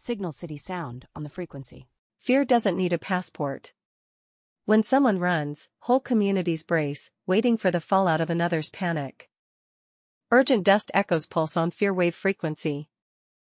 Signal City sound on the frequency. Fear doesn't need a passport. When someone runs, whole communities brace, waiting for the fallout of another's panic. Urgent dust echoes pulse on fear wave frequency.